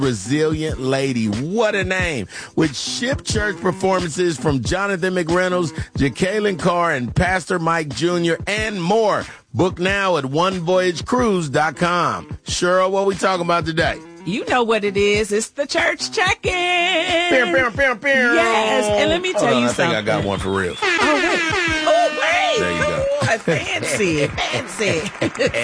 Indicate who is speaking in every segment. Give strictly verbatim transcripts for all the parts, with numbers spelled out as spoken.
Speaker 1: Resilient Lady. What a name. With Ship Church performances from Jonathan McReynolds, Jacqueline Carr, and Pastor Mike Junior, and more. Book now at one voyage cruise dot com. Cheryl, what are we talking about today?
Speaker 2: You know what it is. It's the church check-in.
Speaker 1: Bam, bam, bam, bam.
Speaker 2: Yes, and let me tell
Speaker 1: Hold on,
Speaker 2: you
Speaker 1: I
Speaker 2: something.
Speaker 1: think I got one for real.
Speaker 2: Oh, wait. Oh, wait.
Speaker 1: There you
Speaker 2: Come
Speaker 1: go.
Speaker 2: on. Fancy. Fancy.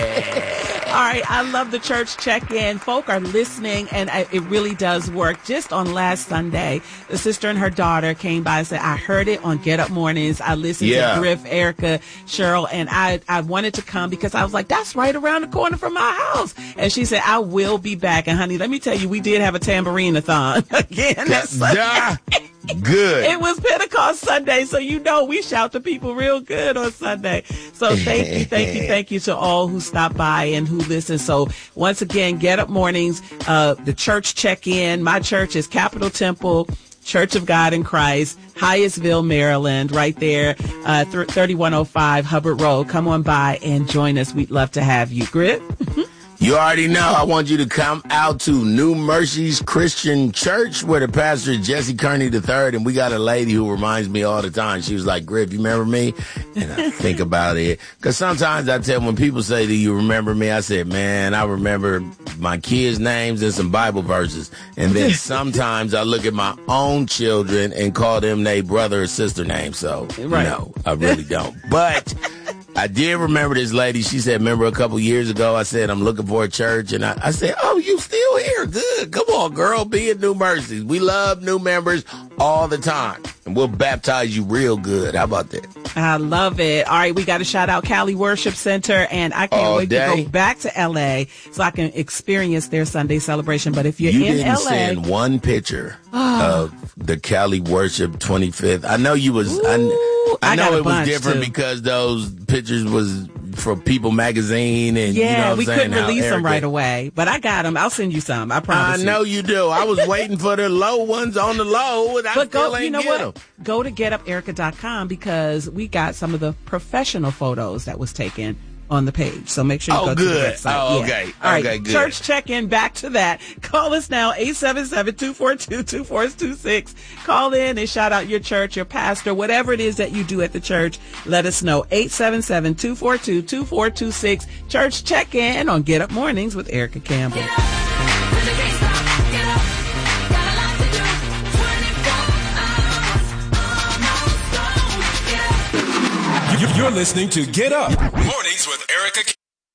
Speaker 2: All right. I love the church check-in. Folk are listening, and I, it really does work. Just on last Sunday, the sister and her daughter came by and said, I heard it on Get Up Mornings. I listened
Speaker 1: Yeah.
Speaker 2: to Griff, Erica, Cheryl, and I, I wanted to come because I was like, that's right around the corner from my house. And she said, I will be back. And honey, let me tell you, we did have a tambourine-a-thon again. That Sunday.
Speaker 1: Good.
Speaker 2: It was Pentecost Sunday, so you know we shout to people real good on Sunday. So thank you, thank you, thank you to all who stop by and who listen. So once again, Get Up Mornings, uh, the church check-in. My church is Capitol Temple Church of God in Christ, Hyattsville, Maryland, right there, uh, th- thirty-one oh five Hubbard Road. Come on by and join us. We'd love to have you. Grit?
Speaker 1: You already know. I want you to come out to New Mercies Christian Church, where the pastor is Jesse Kearney the third, and we got a lady who reminds me all the time. She was like, Griff, you remember me? And I think about it. Because sometimes I tell, when people say, do you remember me? I said, man, I remember my kids' names and some Bible verses. And then sometimes I look at my own children and call them their brother or sister name. So,
Speaker 2: Right.
Speaker 1: no, I really don't. But I did remember this lady. She said, remember a couple years ago, I said, I'm looking for a church. And I, I said, oh, you still here? Good. Come on, girl. Be at New Mercies. We love new members all the time. And we'll baptize you real good. How about that?
Speaker 2: I love it. All right, we got to shout out Cali Worship Center, and I can't
Speaker 1: All
Speaker 2: wait
Speaker 1: day.
Speaker 2: to go back to L A so I can experience their Sunday celebration. But if you're
Speaker 1: You
Speaker 2: in
Speaker 1: didn't
Speaker 2: L A,
Speaker 1: send one picture of the Cali Worship twenty-fifth. I know you was, I,
Speaker 2: Ooh,
Speaker 1: I
Speaker 2: I
Speaker 1: know
Speaker 2: got a
Speaker 1: it was
Speaker 2: bunch,
Speaker 1: different
Speaker 2: too.
Speaker 1: because those pictures was from People Magazine, and
Speaker 2: yeah,
Speaker 1: you know what I'm
Speaker 2: we
Speaker 1: saying,
Speaker 2: couldn't
Speaker 1: how
Speaker 2: release them
Speaker 1: Erica-
Speaker 2: right away. But I got them. I'll send you some. I
Speaker 1: I
Speaker 2: promise.
Speaker 1: know
Speaker 2: you.
Speaker 1: you do. I was waiting for the low ones on the low, and I
Speaker 2: But
Speaker 1: still
Speaker 2: go,
Speaker 1: ain't
Speaker 2: you know
Speaker 1: get
Speaker 2: what?
Speaker 1: 'em.
Speaker 2: Go to get up erica dot com because we got some of the professional photos that was taken on the page. So make sure you
Speaker 1: Oh,
Speaker 2: go to
Speaker 1: good.
Speaker 2: the website.
Speaker 1: Oh,
Speaker 2: Yeah.
Speaker 1: okay.
Speaker 2: All right.
Speaker 1: Okay, good.
Speaker 2: Church check-in, back to that. Call us now, eight seven seven, two four two, two four two six. Call in and shout out your church, your pastor, whatever it is that you do at the church. Let us know. eight seven seven, two four two, two four two six. Church check-in on Get Up Mornings with Erica Campbell.
Speaker 3: You're listening to Get Up Mornings with Erica.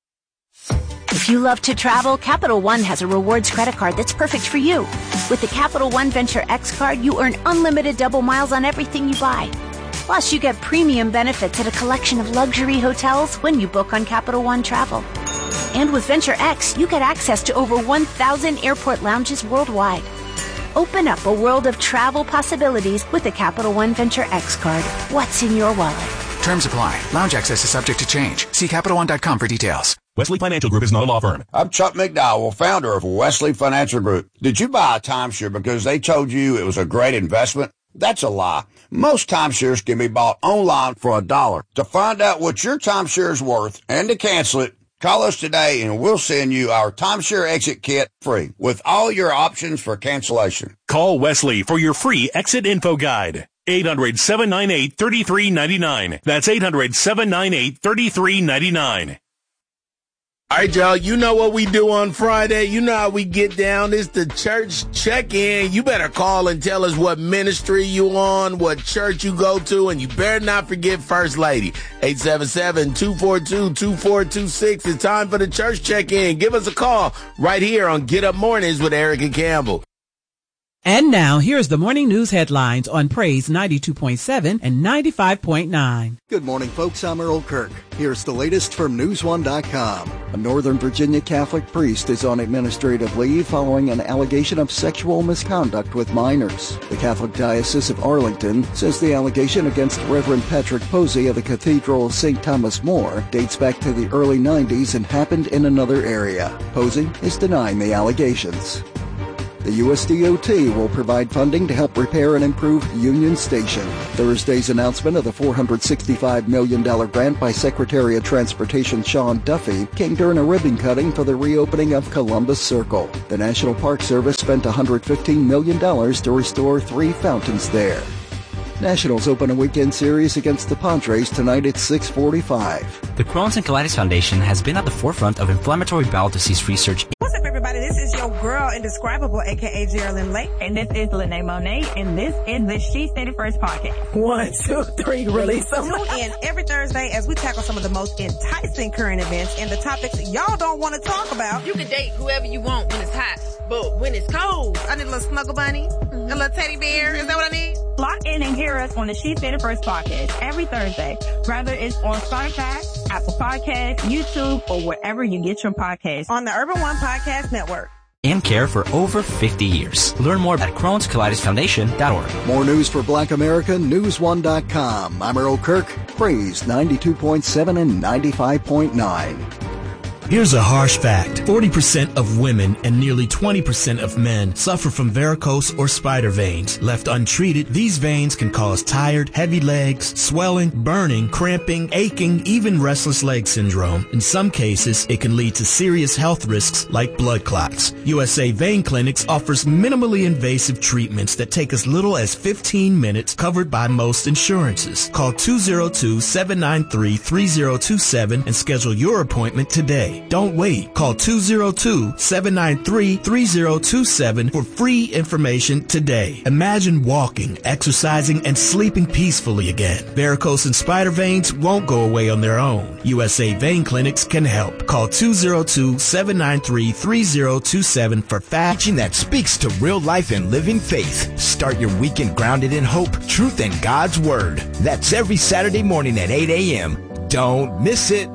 Speaker 4: If you love to travel, Capital One has a rewards credit card that's perfect for you. With the Capital One Venture X card, you earn unlimited double miles on everything you buy. Plus, you get premium benefits at a collection of luxury hotels when you book on Capital One Travel. And with Venture X, you get access to over one thousand airport lounges worldwide. Open up a world of travel possibilities with the Capital One Venture X card. What's in your wallet?
Speaker 5: Terms apply. Lounge access is subject to change. See Capital One dot com for details.
Speaker 6: Wesley Financial Group is not a law firm.
Speaker 7: I'm Chuck McDowell, founder of Wesley Financial Group. Did you buy a timeshare because they told you it was a great investment? That's a lie. Most timeshares can be bought online for a dollar. To find out what your timeshare is worth and to cancel it, call us today and we'll send you our timeshare exit kit free with all your options for cancellation.
Speaker 6: Call Wesley for your free exit info guide. eight hundred, seven nine eight, three three nine nine. That's eight hundred, seven nine eight, three three nine nine.
Speaker 1: All right, y'all, you know what we do on Friday. You know how we get down. It's the church check-in. You better call and tell us what ministry you on, what church you go to, and you better not forget First Lady. eight seven seven, two four two, two four two six. It's time for the church check-in. Give us a call right here on Get Up Mornings with Erica Campbell.
Speaker 2: And now, here's the morning news headlines on Praise ninety-two point seven and ninety-five point nine.
Speaker 8: Good morning, folks. I'm Earl Kirk. Here's the latest from news one dot com. A Northern Virginia Catholic priest is on administrative leave following an allegation of sexual misconduct with minors. The Catholic Diocese of Arlington says the allegation against Reverend Patrick Posey of the Cathedral of Saint Thomas More dates back to the early nineties and happened in another area. Posey is denying the allegations. The U S D O T will provide funding to help repair and improve Union Station. Thursday's announcement of the four hundred sixty-five million dollars grant by Secretary of Transportation Sean Duffy came during a ribbon cutting for the reopening of Columbus Circle. The National Park Service spent one hundred fifteen million dollars to restore three fountains there. Nationals open a weekend series against the Padres tonight at six forty-five.
Speaker 9: The Crohn's and Colitis Foundation has been at the forefront of inflammatory bowel disease research.
Speaker 10: What's up, everybody? This is your girl, Indescribable, a k a. Geraldine Lake.
Speaker 11: And this is Lene Monet, and this is the She Said It First podcast.
Speaker 10: One, two, three, release them. Tune in every Thursday as we tackle some of the most enticing current events and the topics y'all don't want to talk about.
Speaker 12: You can date whoever you want when it's hot, but when it's cold,
Speaker 10: I need a little snuggle bunny, mm-hmm. a little teddy bear. Is that what I need?
Speaker 11: Lock in and hear us on the She Said It First podcast every Thursday, whether it's on Spotify, Apple Podcasts, YouTube, or wherever you get your podcasts.
Speaker 10: On the Urban One Podcast Network.
Speaker 9: And care for over fifty years. Learn more at Crohn's Colitis Foundation dot org.
Speaker 8: More news for Black America, news one dot com. I'm Earl Kirk, Praise ninety-two point seven and ninety-five point nine.
Speaker 13: Here's a harsh fact. forty percent of women and nearly twenty percent of men suffer from varicose or spider veins. Left untreated, these veins can cause tired, heavy legs, swelling, burning, cramping, aching, even restless leg syndrome. In some cases, it can lead to serious health risks like blood clots. U S A Vein Clinics offers minimally invasive treatments that take as little as fifteen minutes, covered by most insurances. Call two oh two, seven nine three, three oh two seven and schedule your appointment today. Don't wait. Call two oh two, seven nine three, three oh two seven for free information today. Imagine walking, exercising, and sleeping peacefully again. Varicose and spider veins won't go away on their own. U S A Vein Clinics can help. Call two oh two, seven nine three, three oh two seven for fast.
Speaker 14: Teaching that speaks to real life and living faith. Start your weekend grounded in hope, truth, and God's Word. That's every Saturday morning at eight a.m. Don't miss it.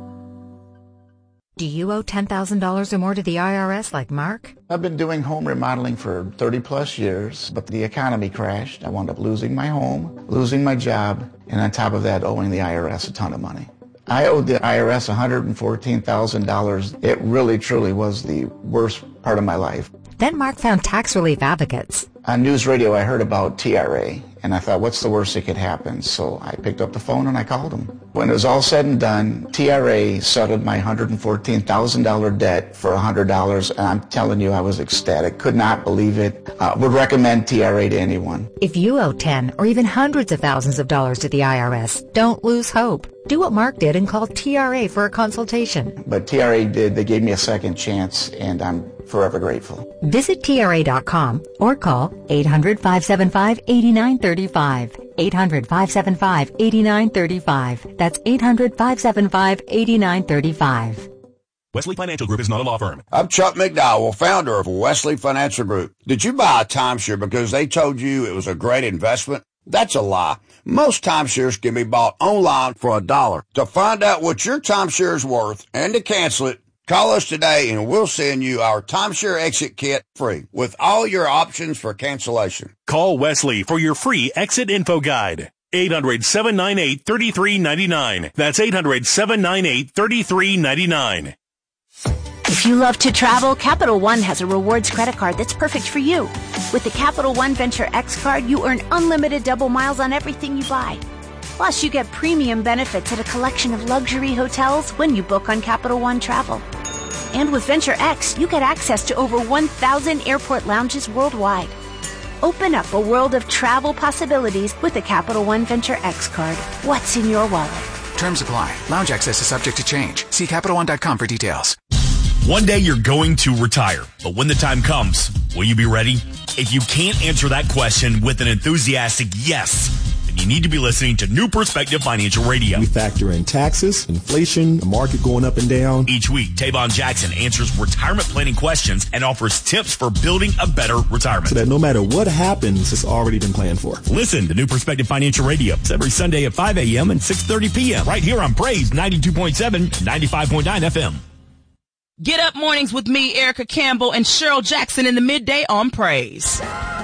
Speaker 15: Do you owe ten thousand dollars or more to the I R S like Mark?
Speaker 16: I've been doing home remodeling for thirty plus years, but the economy crashed. I wound up losing my home, losing my job, and on top of that, owing the I R S a ton of money. I owed the I R S one hundred fourteen thousand dollars. It really, truly was the worst part of my life.
Speaker 15: Then Mark found Tax Relief Advocates.
Speaker 16: On news radio, I heard about T R A, and I thought, what's the worst that could happen? So I picked up the phone and I called them. When it was all said and done, T R A settled my one hundred fourteen thousand dollars debt for one hundred dollars, and I'm telling you, I was ecstatic. Could not believe it. Uh, would recommend T R A to anyone.
Speaker 15: If you owe ten or even hundreds of thousands of dollars to the I R S, don't lose hope. Do what Mark did and call T R A for a consultation.
Speaker 16: But T R A did. They gave me a second chance, and I'm forever grateful.
Speaker 15: Visit T R A dot com or call eight hundred, five seven five, eight nine three five. eight hundred, five seven five, eight nine three five. That's eight hundred, five seven five, eight nine three five.
Speaker 6: Wesley Financial Group is not a law firm.
Speaker 7: I'm Chuck McDowell, founder of Wesley Financial Group. Did you buy a timeshare because they told you it was a great investment? That's a lie. Most timeshares can be bought online for a dollar. To find out what your timeshare is worth and to cancel it, call us today and we'll send you our timeshare exit kit free with all your options for cancellation.
Speaker 6: Call Wesley for your free exit info guide. eight hundred, seven nine eight, three three nine nine. That's eight hundred, seven nine eight, three three nine nine.
Speaker 4: If you love to travel, Capital One has a rewards credit card that's perfect for you. With the Capital One Venture X card, you earn unlimited double miles on everything you buy. Plus, you get premium benefits at a collection of luxury hotels when you book on Capital One Travel. And with Venture X, you get access to over one thousand airport lounges worldwide. Open up a world of travel possibilities with the Capital One Venture X card. What's in your wallet?
Speaker 5: Terms apply. Lounge access is subject to change. See Capital One dot com for details.
Speaker 17: One day you're going to retire, but when the time comes, will you be ready? If you can't answer that question with an enthusiastic yes, then you need to be listening to New Perspective Financial Radio.
Speaker 18: We factor in taxes, inflation, the market going up and down.
Speaker 17: Each week, Tavon Jackson answers retirement planning questions and offers tips for building a better retirement.
Speaker 18: So that no matter what happens, it's already been planned for.
Speaker 17: Listen to New Perspective Financial Radio. It's every Sunday at five a.m. and six thirty p.m. right here on Praise ninety-two point seven and ninety-five point nine F M.
Speaker 2: Get up mornings with me, Erica Campbell, and Cheryl Jackson in the midday on Praise.